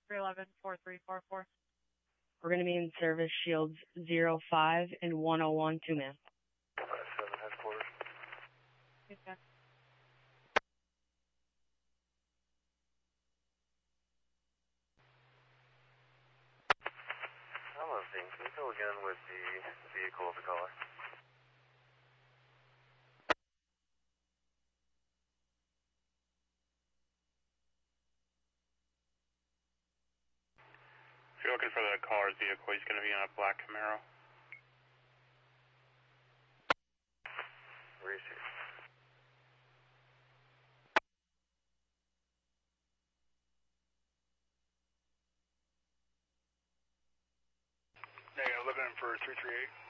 311-4344. We're going to be in service Shields 05 and 101 2-man. 7 headquarters. Okay. Hello, Dean. Can you go again with the vehicle of the caller? If you're looking for the caller's vehicle, he's going to be in a black Camaro. Receive. Negative, looking for 338.